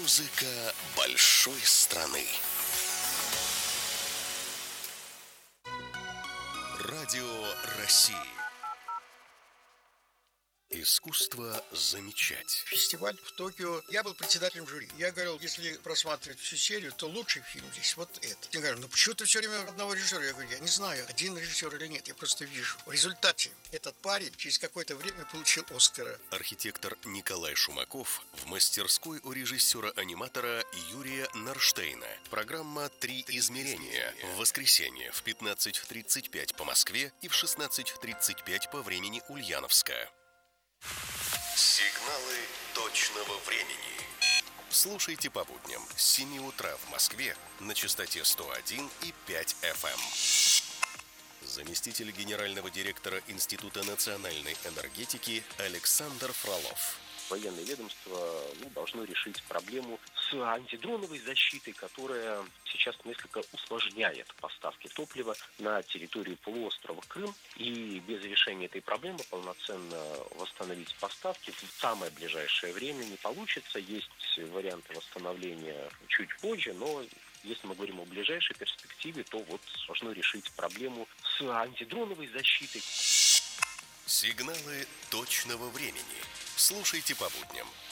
Музыка большой страны. Радио России. Искусство замечать. Фестиваль в Токио. Я был председателем жюри. Я говорил, если просматривать всю серию, то лучший фильм здесь вот этот. Я говорю, ну почему ты все время одного режиссера? Я говорю, я не знаю, один режиссер или нет, я просто вижу. В результате этот парень через какое-то время получил Оскара. Архитектор Николай Шумаков в мастерской у режиссера-аниматора Юрия Нарштейна. Программа «Три измерения». В воскресенье в 15:35 по Москве и в 16:35 по времени Ульяновска. Сигналы точного времени. Слушайте по будням с 7 утра в Москве на частоте 101,5 FM. Заместитель генерального директора Института национальной энергетики Александр Фролов. Военное ведомство должно решить проблему с антидроновой защитой, которая сейчас несколько усложняет поставки топлива на территорию полуострова Крым. И без решения этой проблемы полноценно восстановить поставки в самое ближайшее время не получится. Есть варианты восстановления чуть позже, но если мы говорим о ближайшей перспективе, то должно решить проблему с антидроновой защитой. Сигналы точного времени. Слушайте по будням